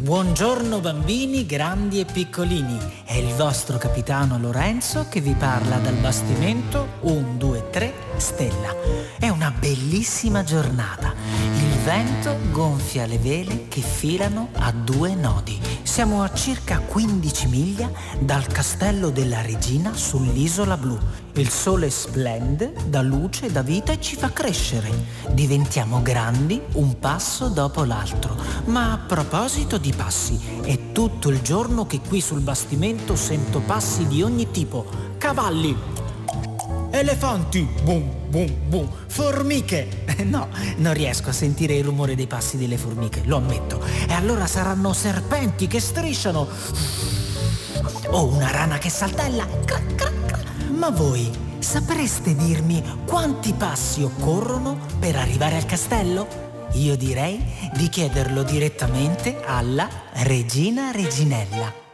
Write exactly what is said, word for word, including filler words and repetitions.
Buongiorno bambini, grandi e piccolini. È il vostro capitano Lorenzo che vi parla dal bastimento uno due tre Stella. È una bellissima giornata. Il vento gonfia le vele che filano a due nodi. Siamo a circa quindici miglia dal castello della regina sull'isola blu. Il sole splende, dà luce, dà vita e ci fa crescere. Diventiamo grandi un passo dopo l'altro. Ma a proposito di passi, è tutto il giorno che qui sul bastimento sento passi di ogni tipo. Cavalli, elefanti, boom, boom, boom, formiche. No, non riesco a sentire il rumore dei passi delle formiche, lo ammetto. E allora saranno serpenti che strisciano. O una rana che saltella. Crac, crac, crac. Ma voi sapreste dirmi quanti passi occorrono per arrivare al castello? Io direi di chiederlo direttamente alla regina Reginella.